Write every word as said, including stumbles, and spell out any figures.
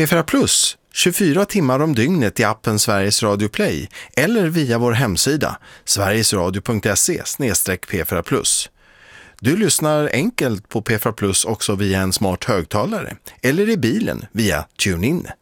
P fyra Plus, tjugofyra timmar om dygnet i appen Sveriges Radio Play eller via vår hemsida sverigesradio punkt se slash P fyra Plus. Du lyssnar enkelt på P fyra Plus också via en smart högtalare eller i bilen via TuneIn.